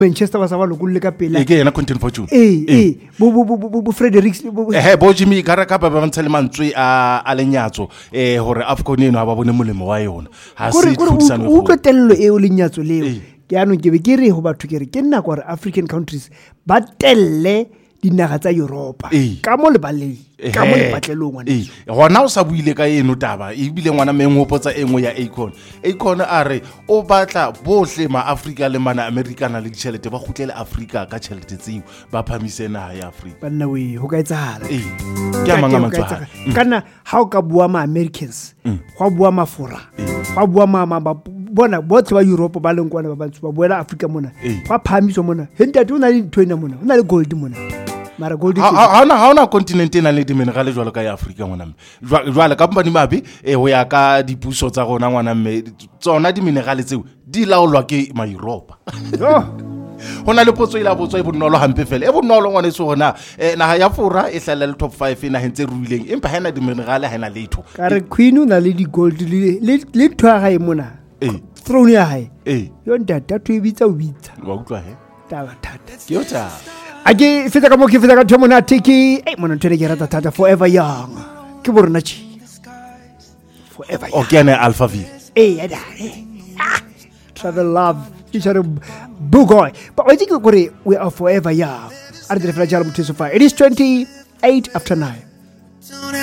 Manchester ba sa ba lokulle ka pela ke yena Quentin Fortune bo Fredericks bo Jimmy Garaka ba ntsha le mantswe a lenyatso hore AFCON eno ha ba bone molemo wa yona ha se tlhodisano o tlotello e o lenyatso leo ke ano ke be ke re ho batho ke re ke nna gore African countries ba telle dinaga tsa Europa ka mo lebaleng ka mo lepatlelong ngwana gona o sa buile ka eno taba e bile ngwana mengwe potsa engwe ya Akon a re o batla bohle ma Africa le mana Americana le ditšhelete ba khutlele Africa ka tšhelete tseo ba phamise naga ya Africa banna we ho ka etsahala ke a manga matswa kana ha o ka bua ma Americans go bua mafora go bua bona botlhe ba Europe ba leng kwana ba bantsho ba boela Africa mona ba phamiso mona hentate o na le nthoina mona o na le gold mona mara gold ha ona continent ena le diminerale jwalo ka ya Africa ngwana mme jwale ka mpani mabe ho ya ka dipuso tsa rona ngwana mme tsona diminerale tseo di laolwa ke ma Europa hona le potso ila botso e bonolo hampe fela e bonolo ngwana se hona naha ya fora e hlala le top 5 ena hentse ruileng empa hena diminerale ha ena letho ka re queen o na le di gold le thwa ga e mona throne ya hae yo ndata to ibitsa o bitsa wa utlwa he taba thata ke yo ta ake feta ka mo ke feta ka thomona tiki mona ntwe ke rata thata forever young ke borona chi forever young okay na Alpha V ada travel love ishare bugoy but I think we are forever young are the fla jalo muthiso fa it is 28 after 9